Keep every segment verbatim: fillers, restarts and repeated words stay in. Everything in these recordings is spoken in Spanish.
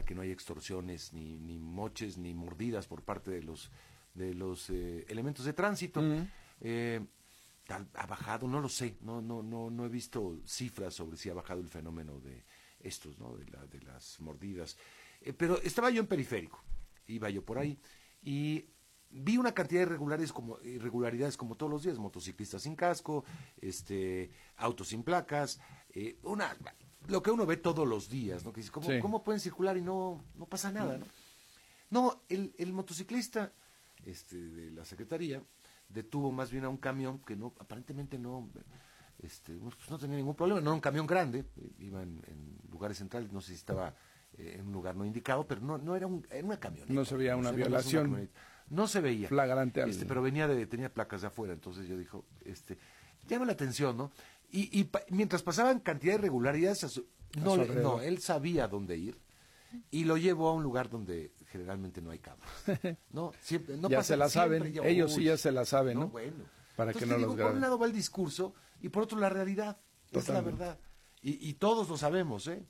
para que no haya extorsiones, ni, ni moches, ni mordidas por parte de los de los eh, elementos de tránsito. Uh-huh. eh, ha bajado, no lo sé, no no no no he visto cifras sobre si ha bajado el fenómeno de estos, ¿no? De, la, de las mordidas. Eh, pero estaba yo en Periférico, iba yo por ahí, y vi una cantidad de irregularidades como, irregularidades como todos los días, motociclistas sin casco, este, autos sin placas, eh, una, lo que uno ve todos los días, ¿no? Que dice, ¿cómo, sí. ¿cómo pueden circular y no, no pasa nada, no? No, el, el motociclista este, de la Secretaría detuvo más bien a un camión que no, aparentemente no, este, pues no tenía ningún problema, no era un camión grande, iba en, en lugares centrales, no sé si estaba eh, en un lugar no indicado, pero no, no era, un, era una camioneta. No se veía una no violación. Una no se veía. Flagrante. Al... Este, pero venía de, tenía placas de afuera, entonces yo dijo, este, llama la atención, ¿no? Y, y pa, mientras pasaban cantidad de irregularidades, no, le, no, él sabía dónde ir. Y lo llevó a un lugar donde generalmente no hay cámaras. No, siempre, no ya pasa, se la siempre, saben, ya, ellos uy, sí ya se la saben, ¿no? no bueno. Para Entonces, que no digo, los graben. por un lado va el discurso y por otro la realidad. Totalmente. Es la verdad. Y, y todos lo sabemos, ¿eh?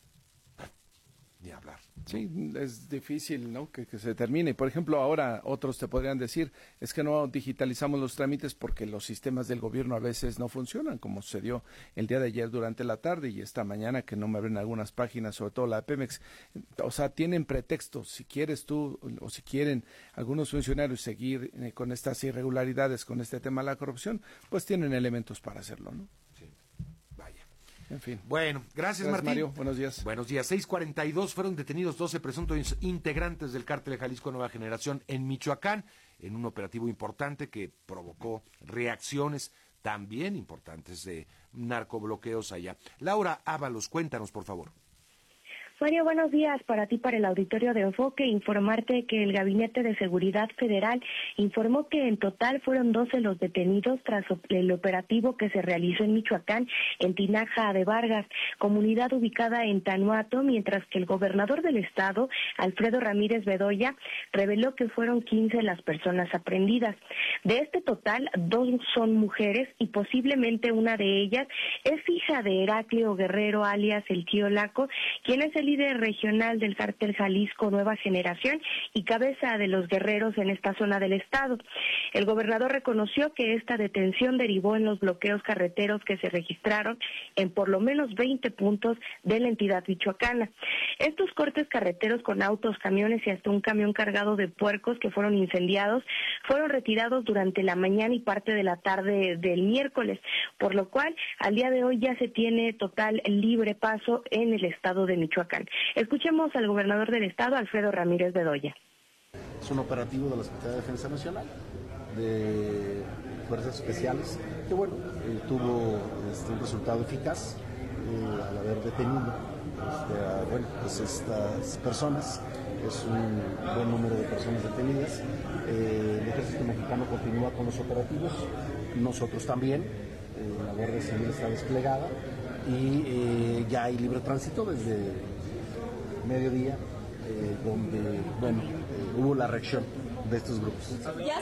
Ni hablar. Sí, es difícil, ¿no? Que, que se termine. Por ejemplo, ahora otros te podrían decir, es que no digitalizamos los trámites porque los sistemas del gobierno a veces no funcionan, como sucedió el día de ayer durante la tarde y esta mañana que no me abren algunas páginas, sobre todo la de Pemex. O sea, tienen pretextos. Si quieres tú o si quieren algunos funcionarios seguir eh, con estas irregularidades, con este tema de la corrupción, pues tienen elementos para hacerlo, ¿no? Sí. Vaya. En fin. Bueno, gracias, gracias Martín. Mario, buenos días. Buenos días. seis cuarenta y dos fueron detenidos doce presuntos integrantes del Cártel de Jalisco Nueva Generación en Michoacán, en un operativo importante que provocó reacciones también importantes de narcobloqueos allá. Laura Ábalos, cuéntanos, por favor. Mario, buenos días para ti, para el auditorio de Enfoque. Informarte que el Gabinete de Seguridad Federal informó que en total fueron doce los detenidos tras el operativo que se realizó en Michoacán, en Tinaja de Vargas, comunidad ubicada en Tanuato, mientras que el gobernador del estado, Alfredo Ramírez Bedoya, reveló que fueron quince las personas aprehendidas. De este total, dos son mujeres y posiblemente una de ellas es hija de Heraclio Guerrero, alias el Tío Laco, quien es el líder regional del Cártel Jalisco Nueva Generación y cabeza de los guerreros en esta zona del estado. El gobernador reconoció que esta detención derivó en los bloqueos carreteros que se registraron en por lo menos veinte puntos de la entidad michoacana. Estos cortes carreteros con autos, camiones y hasta un camión cargado de puercos que fueron incendiados fueron retirados durante la mañana y parte de la tarde del miércoles, por lo cual al día de hoy ya se tiene total libre paso en el estado de Michoacán. Escuchemos al gobernador del estado, Alfredo Ramírez Bedoya. Es un operativo de la Secretaría de Defensa Nacional, de Fuerzas Especiales, que bueno, eh, tuvo este, un resultado eficaz eh, al haber detenido este, a, bueno, pues estas personas. Es un buen número de personas detenidas. Eh, el Ejército Mexicano continúa con los operativos, nosotros también, eh, la Guardia Civil está desplegada y eh, ya hay libre tránsito desde mediodía, eh, donde, bueno, eh, hubo la reacción de estos grupos.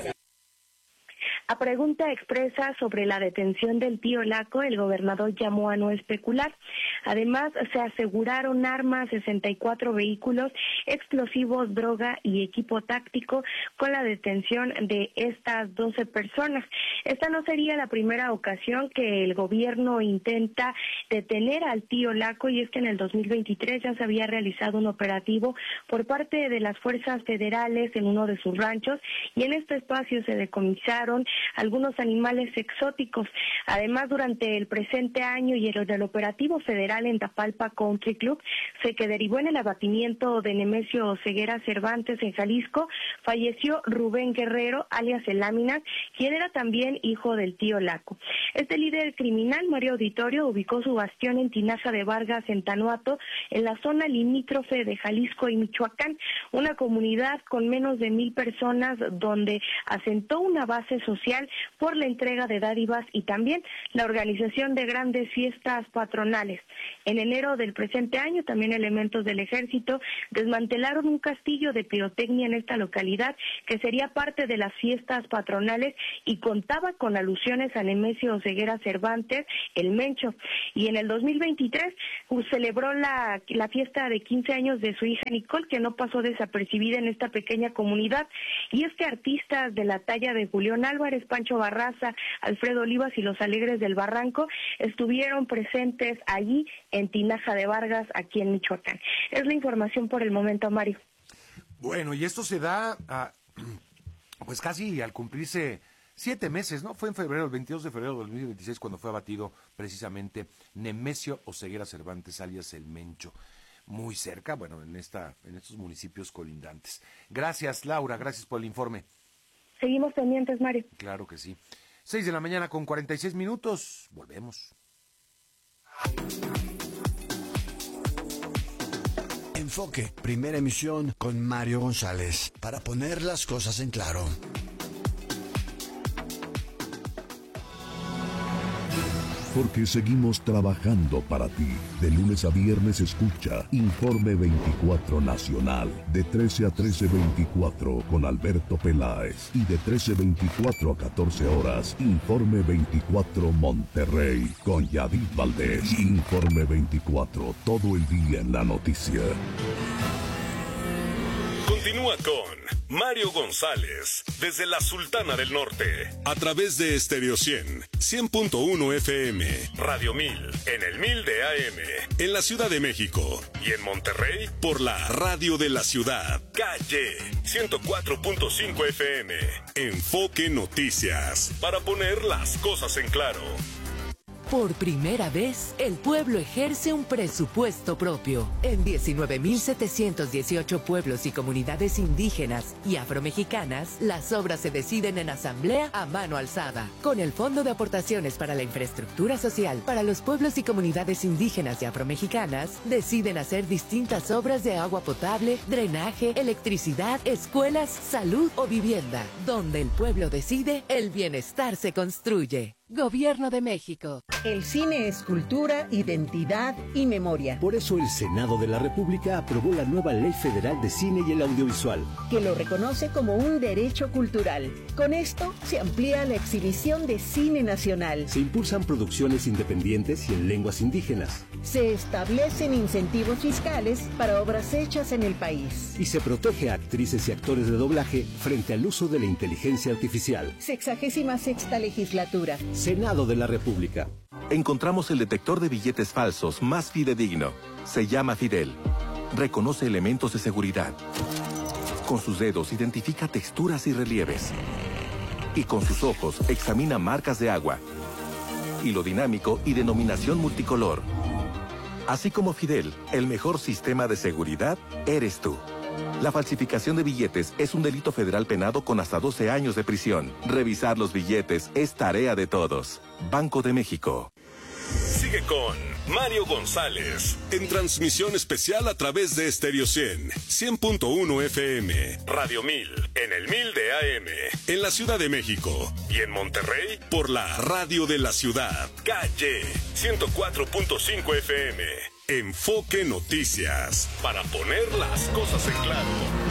A pregunta expresa sobre la detención del Tío Laco, el gobernador llamó a no especular. Además, se aseguraron armas, sesenta y cuatro vehículos, explosivos, droga y equipo táctico con la detención de estas doce personas. Esta no sería la primera ocasión que el gobierno intenta detener al Tío Laco, y es que en el dos mil veintitrés ya se había realizado un operativo por parte de las fuerzas federales en uno de sus ranchos, y en este espacio se decomisaron algunos animales exóticos. Además, durante el presente año y el del operativo federal en Tapalpa Country Club, se que derivó en el abatimiento de Nemesio Ceguera Cervantes en Jalisco, falleció Rubén Guerrero, alias El Láminas, quien era también hijo del Tío Laco. Este líder criminal, Mario Auditorio, ubicó su bastión en Tinaja de Vargas, en Tanuato, en la zona limítrofe de Jalisco y Michoacán, una comunidad con menos de mil personas donde asentó una base social por la entrega de dádivas y también la organización de grandes fiestas patronales. En enero del presente año, también elementos del ejército desmantelaron un castillo de pirotecnia en esta localidad que sería parte de las fiestas patronales y contaba con alusiones a Nemesio Oseguera Cervantes, el Mencho. Y en el dos mil veintitrés pues, celebró la, la fiesta de quince años de su hija Nicole, que no pasó desapercibida en esta pequeña comunidad. Y es que artistas de la talla de Julián Álvarez, Pancho Barraza, Alfredo Olivas y Los Alegres del Barranco estuvieron presentes allí en Tinaja de Vargas, aquí en Michoacán. Es la información por el momento, Mario. Bueno, y esto se da a, pues casi al cumplirse siete meses, ¿no? Fue en febrero, el veintidós de febrero del dos mil veintiséis, cuando fue abatido precisamente Nemesio Oseguera Cervantes, alias El Mencho. Muy cerca, bueno, en esta, en estos municipios colindantes. Gracias, Laura, gracias por el informe. Seguimos pendientes, Mario. Claro que sí. Seis de la mañana con cuarenta y seis minutos. Volvemos. Enfoque, primera emisión con Mario González, para poner las cosas en claro. Porque seguimos trabajando para ti. De lunes a viernes escucha Informe veinticuatro Nacional, de trece a trece veinticuatro con Alberto Peláez. Y de trece veinticuatro a catorce horas, Informe veinticuatro Monterrey, con Yadid Valdés. Informe veinticuatro, todo el día en la noticia. Continúa con Mario González, desde la Sultana del Norte, a través de Estéreo cien, cien punto uno F M, Radio mil, en el mil de A M, en la Ciudad de México, y en Monterrey, por la Radio de la Ciudad, Calle, ciento cuatro punto cinco F M, Enfoque Noticias, para poner las cosas en claro. Por primera vez, el pueblo ejerce un presupuesto propio. En diecinueve mil setecientos dieciocho pueblos y comunidades indígenas y afromexicanas, las obras se deciden en asamblea a mano alzada. Con el Fondo de Aportaciones para la Infraestructura Social para los pueblos y comunidades indígenas y afromexicanas, deciden hacer distintas obras de agua potable, drenaje, electricidad, escuelas, salud o vivienda. Donde el pueblo decide, el bienestar se construye. Gobierno de México. El cine es cultura, identidad y memoria. Por eso el Senado de la República aprobó la nueva Ley Federal de Cine y el Audiovisual, que lo reconoce como un derecho cultural. Con esto se amplía la exhibición de cine nacional. Se impulsan producciones independientes y en lenguas indígenas. Se establecen incentivos fiscales para obras hechas en el país. Y se protege a actrices y actores de doblaje frente al uso de la inteligencia artificial. Sexagésima sexta legislatura. Senado de la República. Encontramos el detector de billetes falsos más fidedigno. Se llama Fidel. Reconoce elementos de seguridad. Con sus dedos identifica texturas y relieves. Y con sus ojos examina marcas de agua, hilo dinámico y denominación multicolor. Así como Fidel, el mejor sistema de seguridad eres tú. La falsificación de billetes es un delito federal penado con hasta doce años de prisión. Revisar los billetes es tarea de todos. Banco de México. Sigue con Mario González, en transmisión especial a través de Estéreo cien, cien punto uno F M, Radio mil, en el mil de A M, en la Ciudad de México, y en Monterrey, por la Radio de la Ciudad, Calle, ciento cuatro punto cinco F M. Enfoque Noticias, para poner las cosas en claro.